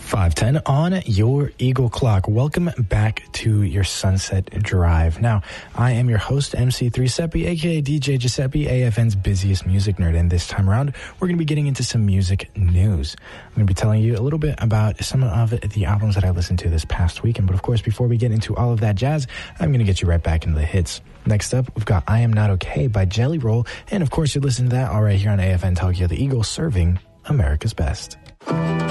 5:10 on your Eagle Clock. Welcome back to your Sunset Drive. Now, I am your host, MC3 Seppi, aka DJ Giuseppe, AFN's busiest music nerd. And this time around, we're going to be getting into some music news. I'm going to be telling you a little bit about some of the albums that I listened to this past weekend. But of course, before we get into all of that jazz, I'm going to get you right back into the hits. Next up, we've got I Am Not Okay by Jelly Roll. And of course, you're listening to that all right here on AFN Tokyo, the Eagle serving America's best.